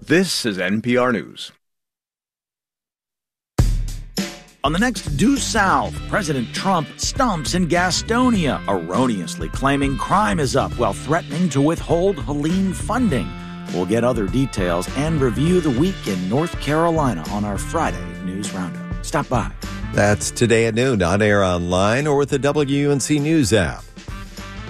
This is NPR News. On the next Due South, President Trump stumps in Gastonia, erroneously claiming crime is up while threatening to withhold Helene funding. We'll get other details and review the week in North Carolina on our Friday News Roundup. Stop by. That's today at noon, on air, online, or with the WUNC News app.